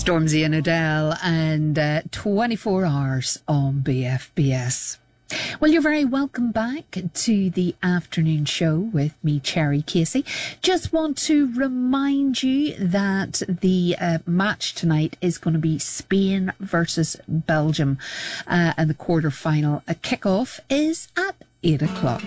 Stormzy and Adele, and 24 Hours on BFBS. Well, you're very welcome back to the afternoon show with me, Cherry Casey. Just want to remind you that the match tonight is going to be Spain versus Belgium, and the quarter-final kickoff is at 8 o'clock.